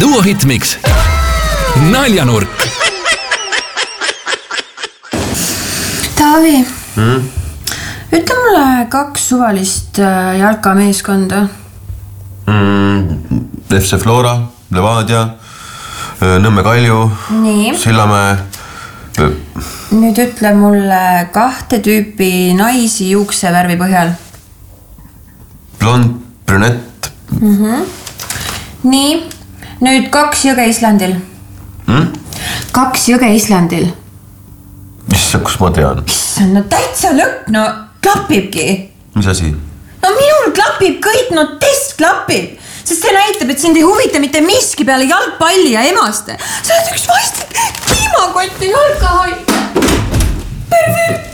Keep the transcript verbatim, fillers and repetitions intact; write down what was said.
Duo Hitmix. Naljanurk. Taavi, mm? ütle mulle kaks suvalist jalkameeskonda. Mm, F C Flora, Levadia, Nõmme Kalju, Nii. Sillamäe. Nüüd ütle mulle kahte tüüpi naisi juuksevärvi põhjal. Blond, brünett. Mm-hmm. Nii, nüüd kaks jõge Islandil. Mm? Kaks jõge Islandil. Issa, kus ma tean? Issand, no täitsa lõpp, no klapibki. Mis asi? No minul klapib kõik, no test klapib. Sest see näitab, et sind ei huvita mitte miski peale jalgpalli ja emaste. Sa oled üks vastik kliimakott ja jalkahall. Pervert.